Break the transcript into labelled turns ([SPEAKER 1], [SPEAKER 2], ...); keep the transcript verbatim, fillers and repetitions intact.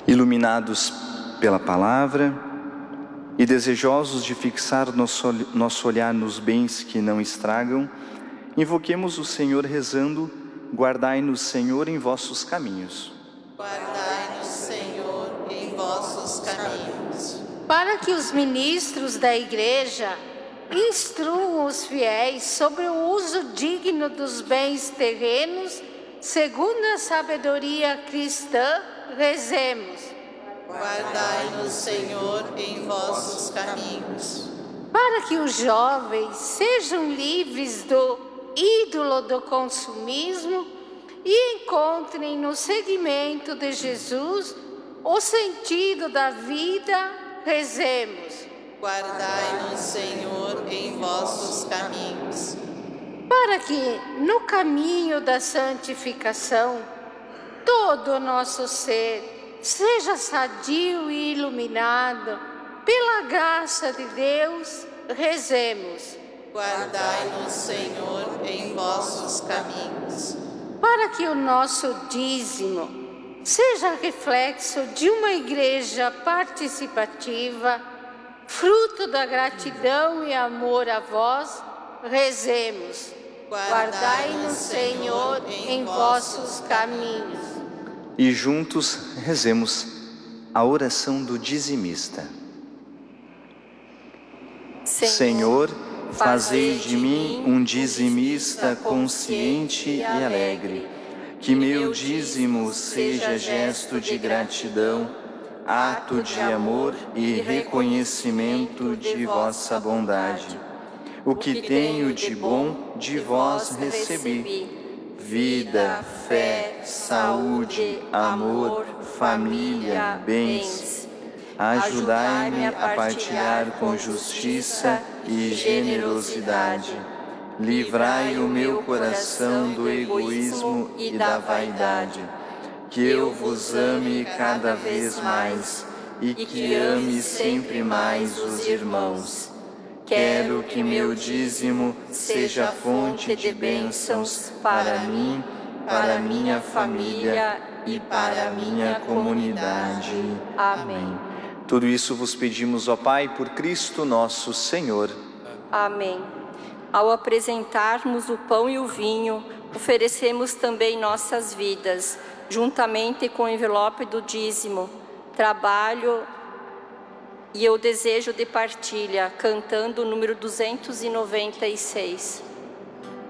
[SPEAKER 1] Iluminados pela palavra e desejosos de fixar nosso, nosso olhar nos bens que não estragam, invoquemos o Senhor rezando: guardai-nos, Senhor, em vossos caminhos.
[SPEAKER 2] Guardai-nos, Senhor, em vossos caminhos.
[SPEAKER 3] Para que os ministros da Igreja instruam os fiéis sobre o uso digno dos bens terrenos, segundo a sabedoria cristã, rezemos.
[SPEAKER 2] Guardai-nos, Senhor, em vossos caminhos.
[SPEAKER 3] Para que os jovens sejam livres do ídolo do consumismo e encontrem no seguimento de Jesus o sentido da vida, rezemos.
[SPEAKER 2] Guardai-nos, Senhor, em vossos caminhos.
[SPEAKER 3] Para que, no caminho da santificação, todo o nosso ser seja sadio e iluminado pela graça de Deus, rezemos.
[SPEAKER 2] Guardai-nos, Senhor, em vossos caminhos.
[SPEAKER 3] Para que o nosso dízimo seja reflexo de uma igreja participativa, fruto da gratidão e amor a vós, rezemos. Guardai-nos, Senhor, em vossos caminhos.
[SPEAKER 1] E juntos rezemos a oração do dizimista. Senhor, fazei de mim um dizimista consciente e alegre, que meu dízimo seja gesto de gratidão, ato de amor e reconhecimento de vossa bondade. O que tenho de bom de vós recebi: vida, fé, saúde, amor, família, bens. Ajudai-me a partilhar com justiça e generosidade. Livrai o meu coração do egoísmo e da vaidade. Que eu vos ame cada vez mais e que ame sempre mais os irmãos. Quero que meu dízimo seja fonte de bênçãos para mim, para minha família e para minha comunidade. Amém. Tudo isso vos pedimos, ó Pai, por Cristo nosso Senhor.
[SPEAKER 4] Amém. Ao apresentarmos o pão e o vinho, oferecemos também nossas vidas, juntamente com o envelope do dízimo, trabalho e o desejo de partilha, cantando o número duzentos e noventa e seis.